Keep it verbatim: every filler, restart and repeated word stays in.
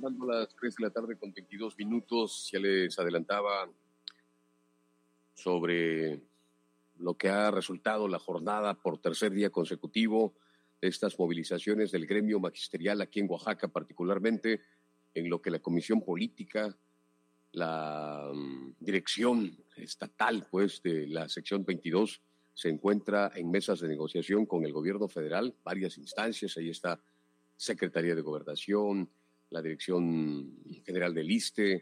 dando las tres de la tarde con veintidós minutos. Ya les adelantaba sobre lo que ha resultado la jornada por tercer día consecutivo de estas movilizaciones del gremio magisterial aquí en Oaxaca, particularmente en lo que la Comisión Política, la um, dirección estatal pues de la sección veintidós se encuentra en mesas de negociación con el gobierno federal, varias instancias. Ahí está Secretaría de Gobernación, la Dirección General del ISSSTE,